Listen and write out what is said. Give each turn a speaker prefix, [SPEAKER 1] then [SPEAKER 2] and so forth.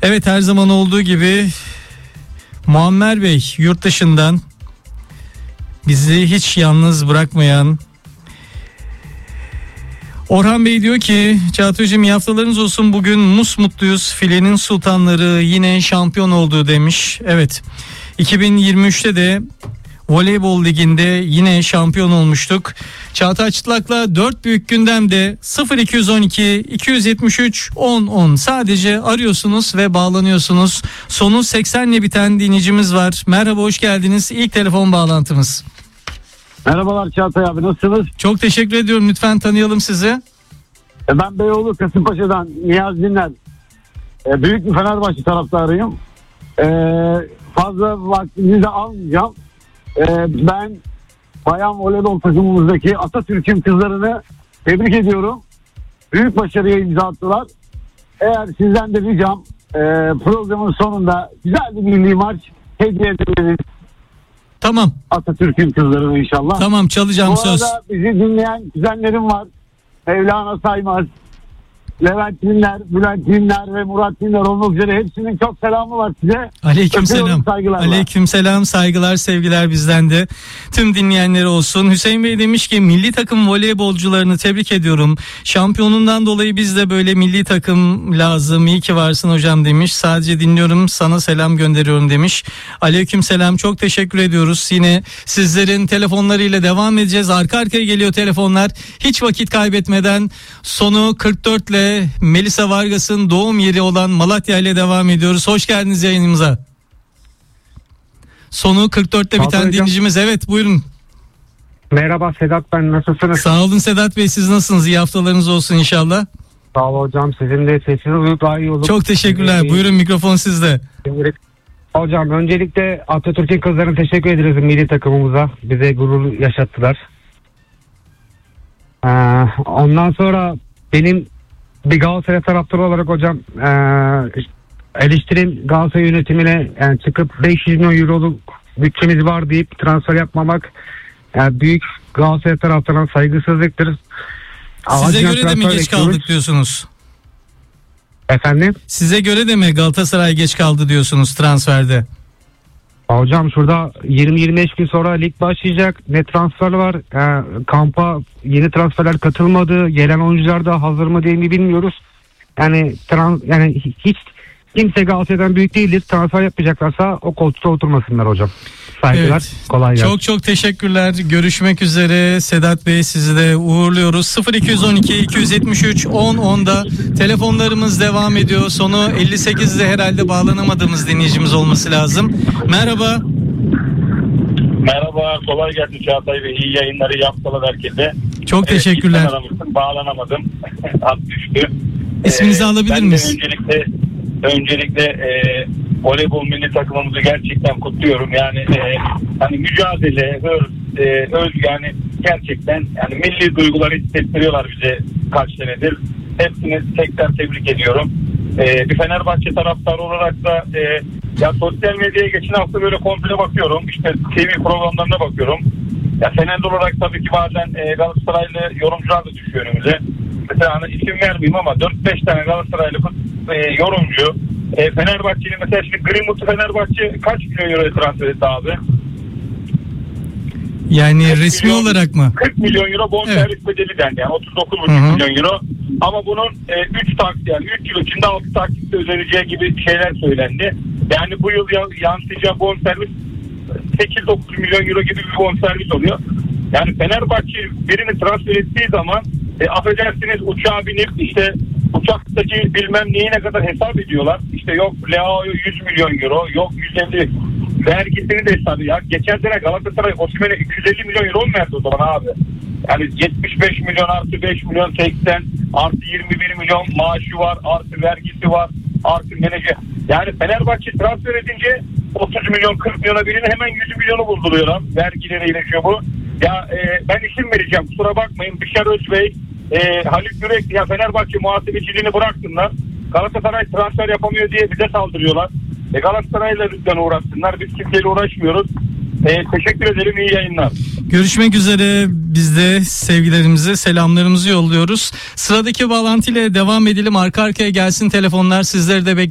[SPEAKER 1] Evet, her zaman olduğu gibi Muammer Bey yurt dışından bizi hiç yalnız bırakmayan Orhan Bey diyor ki Çağatay Hocam iyi haftalarınız olsun, bugün musmutluyuz, filenin sultanları yine şampiyon oldu demiş. Evet, 2023'te de Voleybol Ligi'nde yine şampiyon olmuştuk. Çağatay Çıtlak'la 4 büyük gündemde 0212 273 10 sadece arıyorsunuz ve bağlanıyorsunuz. Sonu 80 ile biten dinleyicimiz var. Merhaba, hoş geldiniz. İlk telefon bağlantımız.
[SPEAKER 2] Merhabalar Çağatay abi, nasılsınız?
[SPEAKER 1] Çok teşekkür ediyorum. Lütfen tanıyalım sizi.
[SPEAKER 2] Ben Beyoğlu Kasımpaşa'dan Niyaz Dinler. Büyük bir Fenerbahçe taraftarıyım. Fazla vaktinizi de almayacağım. Ben bayan voleybol takımımızdaki Atatürk'ün kızlarını tebrik ediyorum. Büyük başarıya imza attılar. Eğer sizden de ricam programın sonunda güzel bir milli marş hediye edebiliriz.
[SPEAKER 1] Tamam.
[SPEAKER 2] Atatürk'ün kızlarını inşallah.
[SPEAKER 1] Tamam, çalacağım söz.
[SPEAKER 2] Bu arada bizi dinleyen kuzenlerim var. Mevlana Saymaz, Levent Dinler, Bülent Dinler ve Murat Dinler olmak üzere hepsinin çok selamı var size.
[SPEAKER 1] Aleykümselam. Aleykümselam, saygılar, sevgiler bizden de. Tüm dinleyenlere olsun. Hüseyin Bey demiş ki milli takım voleybolcularını tebrik ediyorum. Şampiyonundan dolayı biz de böyle milli takım lazım. İyi ki varsın hocam demiş. Sadece dinliyorum, sana selam gönderiyorum demiş. Aleykümselam, çok teşekkür ediyoruz. Yine sizlerin telefonlarıyla devam edeceğiz. Arka arkaya geliyor telefonlar. Hiç vakit kaybetmeden sonu 44 ile Melisa Vargas'ın doğum yeri olan Malatya ile devam ediyoruz. Hoş geldiniz yayınımıza. Sonu 44'te biten dinleyicimiz. Evet, buyurun.
[SPEAKER 3] Merhaba Sedat, ben, nasılsınız?
[SPEAKER 1] Sağ olun Sedat Bey, siz nasılsınız? İyi haftalarınız olsun inşallah.
[SPEAKER 3] Sağ olun hocam, sizin de sesiniz daha iyi olur.
[SPEAKER 1] Çok teşekkürler. Buyurun, mikrofon sizde.
[SPEAKER 3] Hocam öncelikle Atatürk'ün kızlarına teşekkür ederiz, milli takımımıza. Bize gurur yaşattılar. Ondan sonra benim bir Galatasaray taraftarı olarak hocam eleştirim Galatasaray yönetimine, yani çıkıp 500 milyon euroluk bütçemiz var deyip transfer yapmamak büyük Galatasaray taraftarına saygısızlıktır.
[SPEAKER 1] Size göre de mi geç kaldık diyorsunuz?
[SPEAKER 3] Efendim?
[SPEAKER 1] Size göre de mi Galatasaray geç kaldı diyorsunuz transferde?
[SPEAKER 3] Hocam şurada 20-25 gün sonra lig başlayacak. Ne transfer var? Kampa yeni transferler katılmadı. Gelen oyuncular da hazır mı değil mi bilmiyoruz. Yani hiç kimse Galatasaray'dan büyük değildir. Transfer yapacaklarsa o koltukta oturmasınlar hocam. Saygılar. Evet. Kolay gelsin.
[SPEAKER 1] Çok teşekkürler. Görüşmek üzere. Sedat Bey, sizi de uğurluyoruz. 0212 273 10'da telefonlarımız devam ediyor. Sonu 58'de herhalde bağlanamadığımız dinleyicimiz olması lazım. Merhaba.
[SPEAKER 4] Merhaba, kolay gelsin Çağatay Bey. İyi yayınları, iyi haftalar herkese.
[SPEAKER 1] Çok teşekkürler.
[SPEAKER 4] Bağlanamadım. Hat düştü.
[SPEAKER 1] İsminizi alabilir miyiz?
[SPEAKER 4] Öncelikle voleybol milli takımımızı gerçekten kutluyorum. Yani hani mücadele, öz yani gerçekten yani milli duyguları hissettiriyorlar bize kaç senedir. Hepsini tekrar tebrik ediyorum. Bir Fenerbahçe taraftarı olarak da ya sosyal medyaya geçen hafta böyle komple bakıyorum. İşte TV programlarına bakıyorum. Ya Fenerli olarak tabii ki bazen Galatasaraylı yorumcular da düşüyor önümüze. Mesela hani isim vermeyeyim ama 4-5 tane Galatasaraylı yorumcu Fenerbahçe'nin mesela şimdi Greenwood'u Fenerbahçe kaç milyon euroya transfer etti abi?
[SPEAKER 1] Yani resmi olarak mı?
[SPEAKER 4] 40 milyon euro bonservis bedeli dendi, yani 39,5 milyon euro. Ama bunun 3 taksit, yani 3 yıl içinde 6 taksitle ödeneceği gibi şeyler söylendi. Yani bu yıl yansıyacağı bonservis 8-9 milyon euro gibi bir bonservis oluyor. Yani Fenerbahçe birini transfer ettiği zaman affedersiniz uçağa binip işte uçaktaki bilmem neyine kadar hesap ediyorlar. İşte yok Leao'ya 100 milyon euro, yok 150 vergisini de hesap ediyor. Geçen sene Galatasaray Osimhen'e 250 milyon euro mu verdi o zaman abi? Yani 75 milyon artı 5 milyon 80 artı 21 milyon maaşı var, artı vergisi var, artı menajer. Yani Fenerbahçe transfer edince 30 milyon 40 milyona birini hemen 100 milyonu bulduruyorlar. Vergileriyle şu bu. Ya ben isim vereceğim, kusura bakmayın. Bişar Özbey, Haluk Yürek, ya Fenerbahçe muhasebeciliğini bıraksınlar. Galatasaray transfer yapamıyor diye bize saldırıyorlar. Galatasaray'la lütfen uğraşsınlar. Biz kimseyle uğraşmıyoruz. Teşekkür ederim, iyi yayınlar.
[SPEAKER 1] Görüşmek üzere. Biz de sevgilerimizi, selamlarımızı yolluyoruz. Sıradaki bağlantıyla devam edelim. Arka arkaya gelsin telefonlar, sizleri de bekliyoruz.